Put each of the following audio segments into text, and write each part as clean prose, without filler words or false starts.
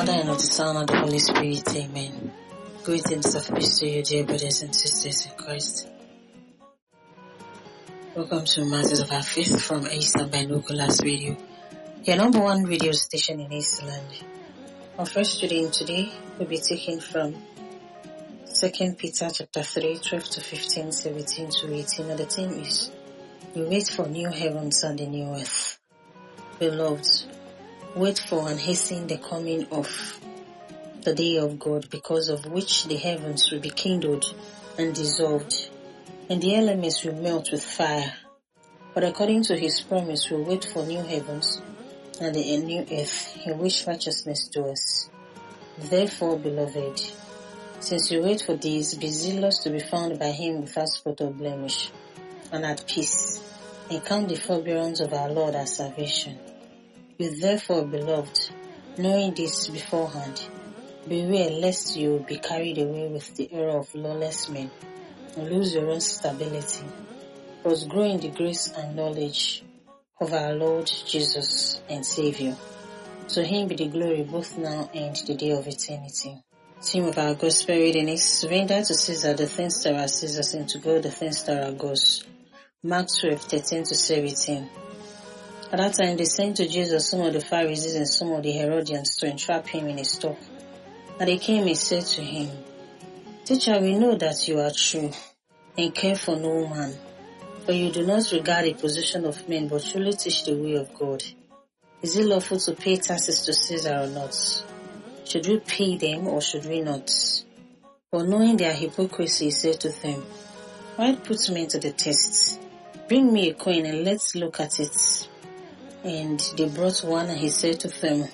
Father, and of the Son, and the Holy Spirit. Amen. Greetings of peace to you, dear brothers and sisters in Christ. Welcome to Matters of Our Faith from Eastern Binoculars Radio, your number one radio station in Eastland. Our first reading today will be taken from 2 Peter chapter 3, 12 to 15, 17 to 18, and the theme is, we wait for new heavens and the new earth. Beloved, wait for and hasten the coming of the day of God, because of which the heavens will be kindled and dissolved, and the elements will melt with fire. But according to his promise, we wait for new heavens and a new earth, in which righteousness dwells. Therefore, beloved, since you wait for these, be zealous to be found by him without spot or blemish, and at peace, and count the forbearance of our Lord as salvation. You therefore, beloved, knowing this beforehand, beware lest you be carried away with the error of lawless men, and lose your own stability, but grow in the grace and knowledge of our Lord Jesus and Savior. To him be the glory both now and the day of eternity. Theme of our gospel reading is, render to Caesar the things that are Caesar's, and to God the things that are God's. Mark 12, 13 to 17. At that time they sent to Jesus some of the Pharisees and some of the Herodians to entrap him in his talk. And they came and said to him, Teacher, we know that you are true, and care for no man, for you do not regard the position of men, but truly teach the way of God. Is it lawful to pay taxes to Caesar or not? Should we pay them or should we not? But knowing their hypocrisy, he said to them, Why put men to the test? Bring me a coin and let's look at it. And they brought one, and he said to them,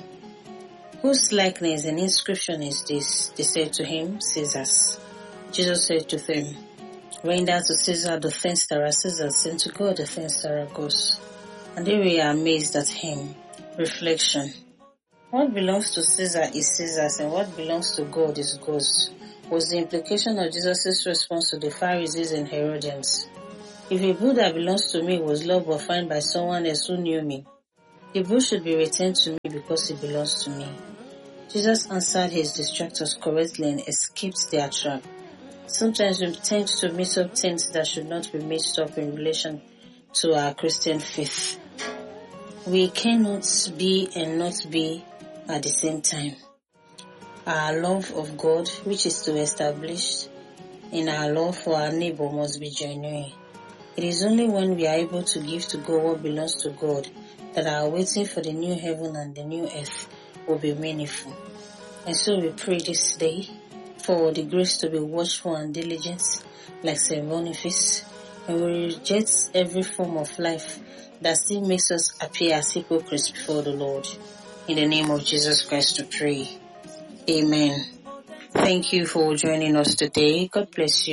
Whose likeness and inscription is this? They said to him, Caesar's. Jesus said to them, Render to Caesar the things that are Caesar's, and to God the things that are God's. And they were amazed at him. Reflection. What belongs to Caesar is Caesar's, and what belongs to God is God's, was the implication of Jesus' response to the Pharisees and Herodians. If a bull that belongs to me was loved or found by someone else who knew me, the bull should be returned to me because it belongs to me. Jesus answered his distractors correctly and escaped their trap. Sometimes we tend to mix up things that should not be mixed up in relation to our Christian faith. We cannot be and not be at the same time. Our love of God, which is to be established, and our love for our neighbor must be genuine. It is only when we are able to give to God what belongs to God that our waiting for the new heaven and the new earth will be meaningful. And so we pray this day for the grace to be watchful and diligent like St. Boniface, and we reject every form of life that still makes us appear as hypocrites before the Lord. In the name of Jesus Christ we pray. Amen. Thank you for joining us today. God bless you.